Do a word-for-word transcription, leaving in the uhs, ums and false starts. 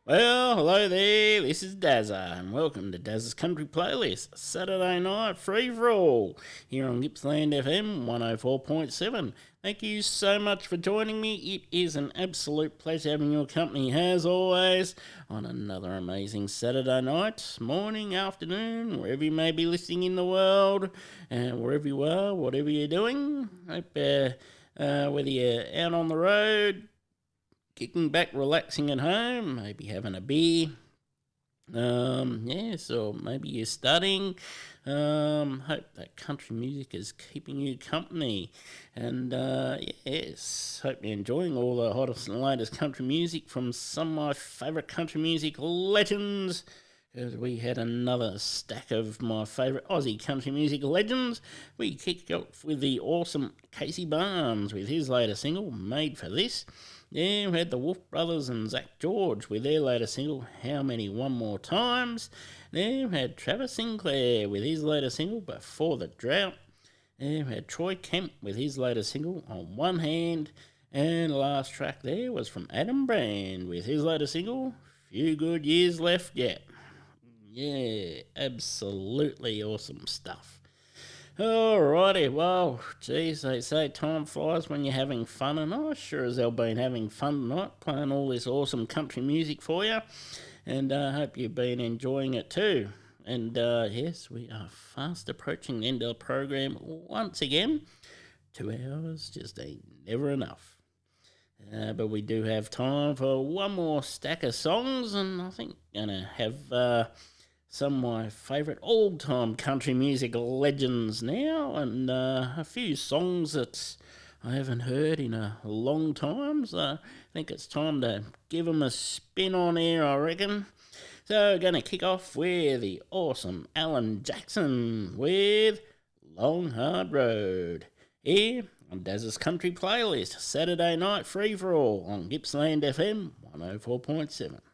Well, hello there, this is Dazza, and welcome to Dazza's Country Playlist, Saturday night free for all, here on Gippsland F M one oh four point seven. Thank you so much for joining me. It is an absolute pleasure having your company, as always, on another amazing Saturday night, morning, afternoon, wherever you may be listening in the world, and wherever you are, whatever you're doing. Hope uh, uh, whether you're out on the road, kicking back, relaxing at home, maybe having a beer. Um, yes, or maybe you're studying. Um, hope that country music is keeping you company. And uh, yes, hope you're enjoying all the hottest and latest country music from some of my favourite country music legends. Because we had another stack of my favourite Aussie country music legends. We kicked off with the awesome Casey Barnes with his latest single, Made for This. Yeah, we had the Wolf Brothers and Zach George with their latest single, How Many One More Times. Then we had Travis Sinclair with his latest single, Before the Drought. Then we had Troy Kemp with his latest single, On One Hand. And the last track there was from Adam Brand with his latest single, Few Good Years Left Yet. Yeah, absolutely awesome stuff. Alrighty, well, geez, they say time flies when you're having fun, and I sure as hell been having fun tonight, playing all this awesome country music for you, and I uh, hope you've been enjoying it too. And uh, yes, we are fast approaching the end of the program once again. Two hours just ain't never enough. Uh, but we do have time for one more stack of songs, and I think I'm going to have... Uh, some of my favourite all-time country music legends now, and uh, a few songs that I haven't heard in a long time, so I think it's time to give them a spin on air, I reckon. So we're going to kick off with the awesome Alan Jackson with Long Hard Road, here on Daz's Country Playlist, Saturday night free-for-all on Gippsland F M one oh four point seven.